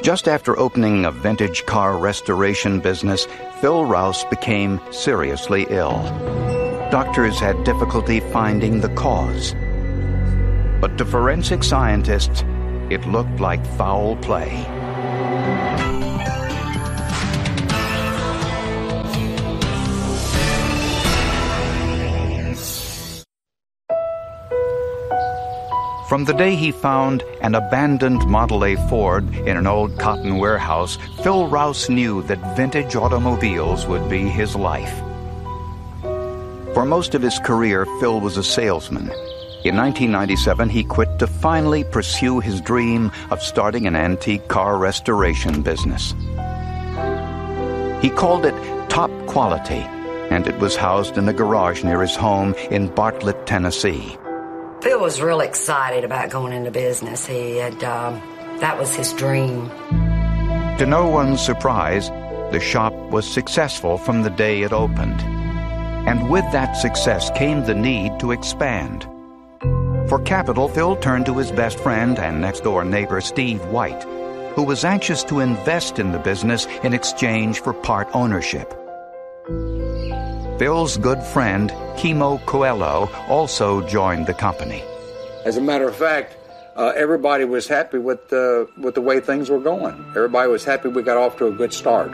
Just after opening a vintage car restoration business, Phil Rouse became seriously ill. Doctors had difficulty finding the cause. But to forensic scientists, it looked like foul play. From the day he found an abandoned Model A Ford in an old cotton warehouse, Phil Rouse knew that vintage automobiles would be his life. For most of his career, Phil was a salesman. In 1997, he quit to finally pursue his dream of starting an antique car restoration business. He called it Top Quality, and it was housed in a garage near his home in Bartlett, Tennessee. Phil was real excited about going into business. That was his dream. To no one's surprise, the shop was successful from the day it opened. And with that success came the need to expand. For capital, Phil turned to his best friend and next-door neighbor, Steve White, who was anxious to invest in the business in exchange for part ownership. Phil's good friend, Kimo Coelho, also joined the company. As a matter of fact, everybody was happy with the way things were going. Everybody was happy we got off to a good start.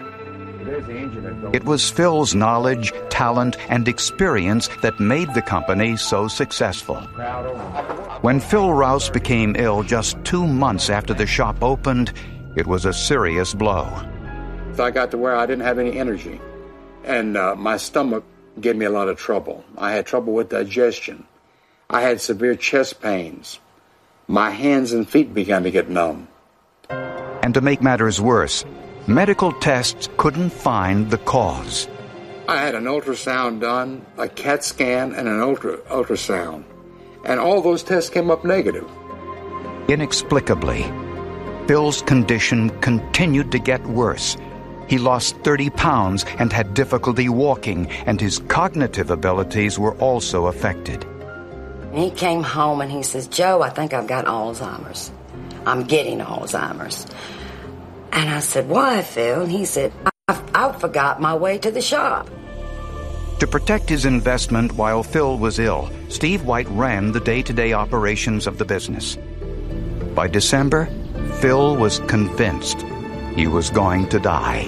It was Phil's knowledge, talent, and experience that made the company so successful. When Phil Rouse became ill just 2 months after the shop opened, it was a serious blow. I got to where I didn't have any energy, and my stomach gave me a lot of trouble. I had trouble with digestion. I had severe chest pains. My hands and feet began to get numb. And to make matters worse, medical tests couldn't find the cause. I had an ultrasound done, a CAT scan, and an ultrasound. And all those tests came up negative. Inexplicably, Phil's condition continued to get worse. He lost 30 pounds and had difficulty walking, and his cognitive abilities were also affected. He came home and he says, "Joe, I think I've got Alzheimer's. I'm getting Alzheimer's." And I said, "Why, Phil?" And he said, I forgot my way to the shop. To protect his investment while Phil was ill, Steve White ran the day-to-day operations of the business. By December, Phil was convinced he was going to die.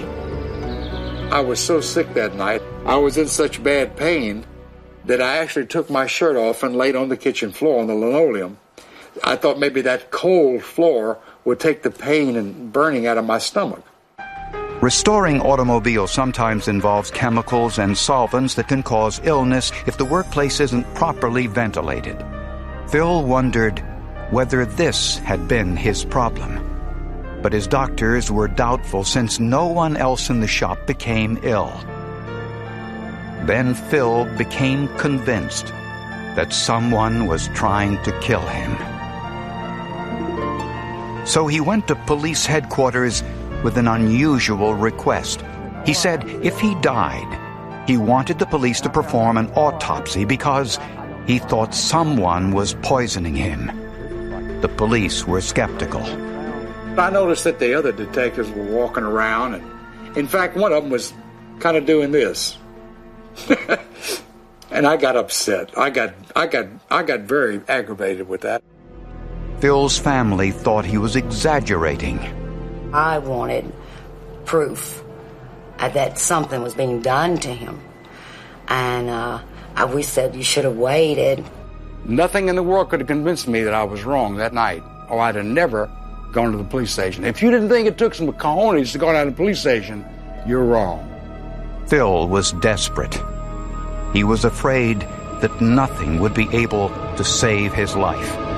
I was so sick that night. I was in such bad pain that I actually took my shirt off and laid on the kitchen floor on the linoleum. I thought maybe that cold floor would take the pain and burning out of my stomach. Restoring automobiles sometimes involves chemicals and solvents that can cause illness if the workplace isn't properly ventilated. Phil wondered whether this had been his problem. But his doctors were doubtful since no one else in the shop became ill. Then Phil became convinced that someone was trying to kill him. So he went to police headquarters with an unusual request. He said if he died, he wanted the police to perform an autopsy because he thought someone was poisoning him. The police were skeptical. I noticed that the other detectives were walking around, and in fact, one of them was kind of doing this. And I got upset. I got very aggravated with that. Phil's family thought he was exaggerating. I wanted proof that something was being done to him. And we said, "You should have waited." Nothing in the world could have convinced me that I was wrong that night, or I'd have never gone to the police station. If you didn't think it took some cojones to go down to the police station, you're wrong. Phil was desperate. He was afraid that nothing would be able to save his life.